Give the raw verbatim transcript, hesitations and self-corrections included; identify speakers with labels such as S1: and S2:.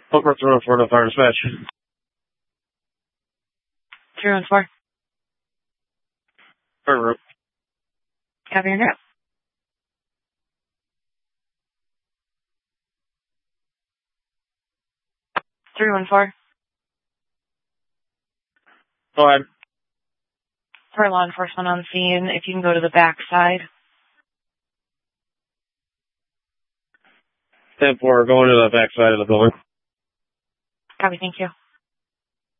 S1: Over three one four to fire dispatch.
S2: three one four.
S1: Fire route.
S2: Copy your route. three one four.
S1: Go ahead.
S2: For law enforcement on scene, if you can go to the back side.
S1: ten four, going to the back side of the building.
S2: Copy, thank you.